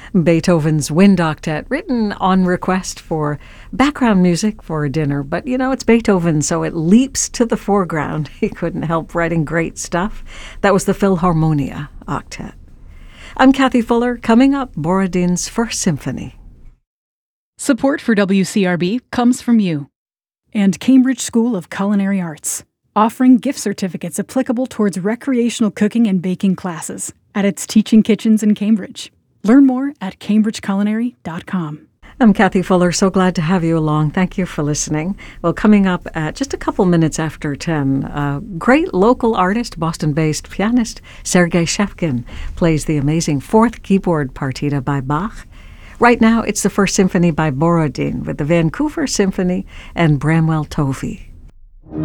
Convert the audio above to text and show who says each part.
Speaker 1: Beethoven's Wind Octet, written on request for background music for dinner. But, it's Beethoven, so it leaps to the foreground. He couldn't help writing great stuff. That was the Philharmonia Octet. I'm Kathy Fuller. Coming up, Borodin's First Symphony.
Speaker 2: Support for WCRB comes from you and Cambridge School of Culinary Arts, offering gift certificates applicable towards recreational cooking and baking classes at its teaching kitchens in Cambridge. Learn more at cambridgeculinary.com.
Speaker 1: I'm Kathy Fuller. So glad to have you along. Thank you for listening. Well, coming up at just a couple minutes after 10, great local artist, Boston-based pianist Sergei Shevkin plays the amazing Fourth Keyboard Partita by Bach. Right now, it's the First Symphony by Borodin with the Vancouver Symphony and Bramwell Tovey.